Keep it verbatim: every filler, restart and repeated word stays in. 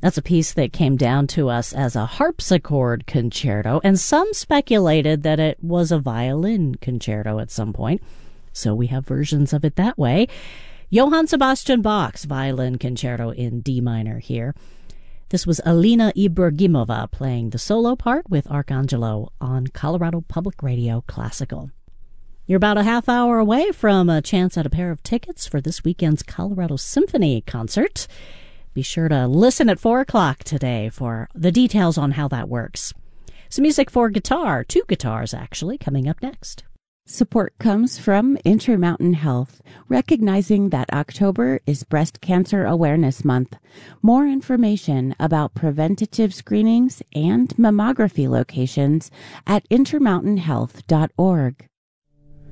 That's a piece that came down to us as a harpsichord concerto, and some speculated that it was a violin concerto at some point. So we have versions of it that way. Johann Sebastian Bach's violin concerto in D minor here. This was Alina Ibragimova playing the solo part with Arcangelo on Colorado Public Radio Classical. You're about a half hour away from a chance at a pair of tickets for this weekend's Colorado Symphony concert. Be sure to listen at four o'clock today for the details on how that works. Some music for guitar, two guitars actually, coming up next. Support comes from Intermountain Health, recognizing that October is Breast Cancer Awareness Month. More information about preventative screenings and mammography locations at intermountain health dot org.